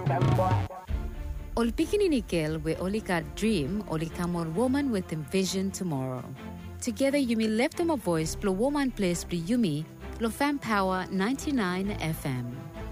Ol Pikininikil we only got dream, only come on woman with envision tomorrow. Together you may lift them a voice, blow woman place, be Yumi, Lo Fam Power 99 FM.